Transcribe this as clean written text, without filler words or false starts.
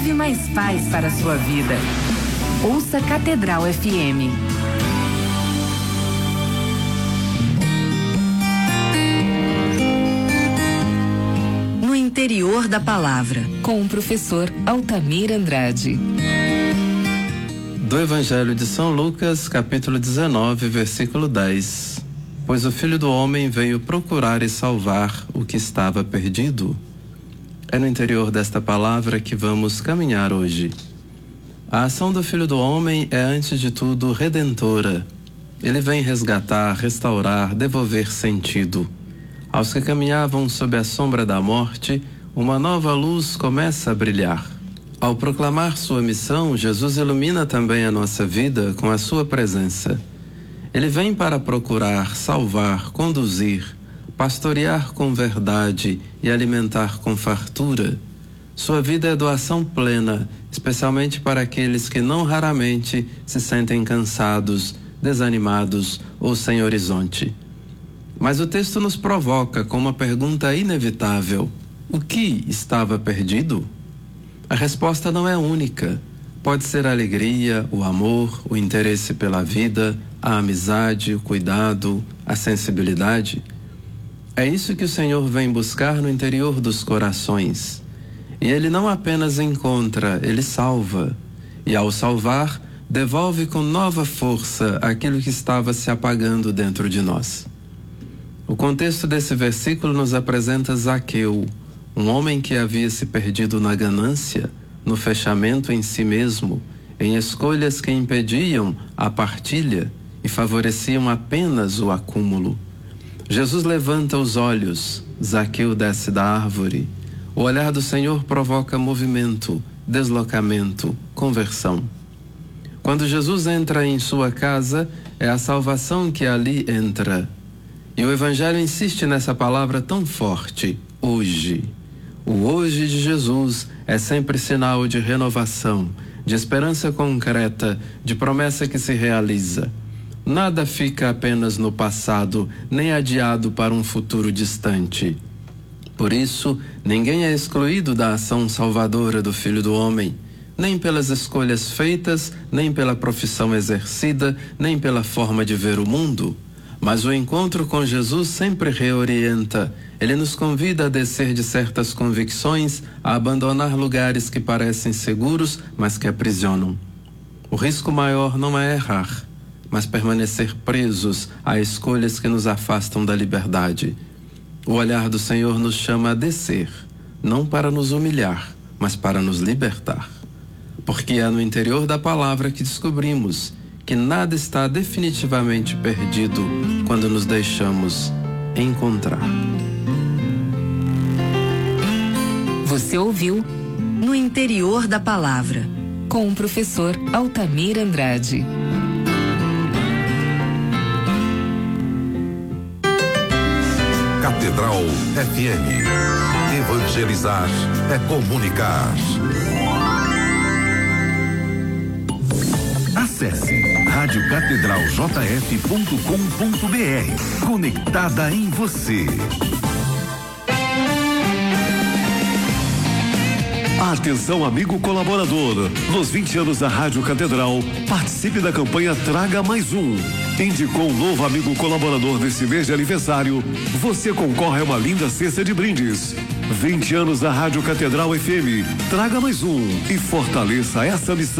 leve mais paz para a sua vida. Ouça Catedral FM. No interior da palavra, com o professor Altamir Andrade. Do Evangelho de São Lucas, capítulo 19, versículo 10. Pois o Filho do Homem veio procurar e salvar o que estava perdido. É no interior desta palavra que vamos caminhar hoje. A ação do Filho do Homem é, antes de tudo, redentora. Ele vem resgatar, restaurar, devolver sentido. Aos que caminhavam sob a sombra da morte, uma nova luz começa a brilhar. Ao proclamar sua missão, Jesus ilumina também a nossa vida com a sua presença. Ele vem para procurar, salvar, conduzir, pastorear com verdade e alimentar com fartura. Sua vida é doação plena, especialmente para aqueles que não raramente se sentem cansados, desanimados ou sem horizonte. Mas o texto nos provoca com uma pergunta inevitável: o que estava perdido? A resposta não é única. Pode ser a alegria, o amor, o interesse pela vida, a amizade, o cuidado, a sensibilidade. É isso que o Senhor vem buscar no interior dos corações. E Ele não apenas encontra, Ele salva. E ao salvar, devolve com nova força aquilo que estava se apagando dentro de nós. O contexto desse versículo nos apresenta Zaqueu, um homem que havia se perdido na ganância, no fechamento em si mesmo, em escolhas que impediam a partilha e favoreciam apenas o acúmulo. Jesus levanta os olhos, Zaqueu desce da árvore. O olhar do Senhor provoca movimento, deslocamento, conversão. Quando Jesus entra em sua casa, é a salvação que ali entra. E o Evangelho insiste nessa palavra tão forte: hoje. O hoje de Jesus é sempre sinal de renovação, de esperança concreta, de promessa que se realiza. Nada fica apenas no passado, nem adiado para um futuro distante. Por isso, ninguém é excluído da ação salvadora do Filho do Homem, nem pelas escolhas feitas, nem pela profissão exercida, nem pela forma de ver o mundo. Mas o encontro com Jesus sempre reorienta. Ele nos convida a descer de certas convicções, a abandonar lugares que parecem seguros, mas que aprisionam. O risco maior não é errar, mas permanecer presos a escolhas que nos afastam da liberdade. O olhar do Senhor nos chama a descer, não para nos humilhar, mas para nos libertar. Porque é no interior da palavra que descobrimos que nada está definitivamente perdido quando nos deixamos encontrar. Você ouviu No Interior da Palavra, com o professor Altamir Andrade. Catedral FM. Evangelizar é comunicar. Acesse radiocatedraljf.com.br. Conectada em você. Atenção, amigo colaborador. Nos 20 anos da Rádio Catedral, participe da campanha Traga Mais Um. Indicou um novo amigo colaborador nesse mês de aniversário, você concorre a uma linda cesta de brindes. 20 anos da Rádio Catedral FM. Traga mais um e fortaleça essa missão.